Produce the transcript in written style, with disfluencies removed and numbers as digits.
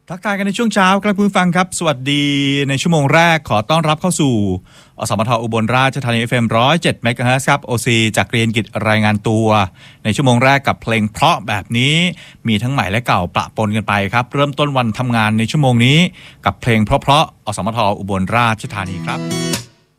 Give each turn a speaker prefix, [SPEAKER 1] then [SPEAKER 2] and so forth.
[SPEAKER 1] ทักทายกันในช่วงเช้าครับคุณผู้ฟังครับสวัสดีในชั่วโมงแรกขอต้อนรับเข้าสู่อสมทอุบลราชธานี FM 107 เมกะเฮิรตซ์ครับ OC จากเรียนกิจรายงานตัวในชั่วโมงแรกกับเพลงเพราะแบบนี้มีทั้งใหม่และเก่าปะปนกันไปครับเริ่มต้นวันทำงานในชั่วโมงนี้กับเพลงเพราะๆอสมทอุบลราชธานีครับ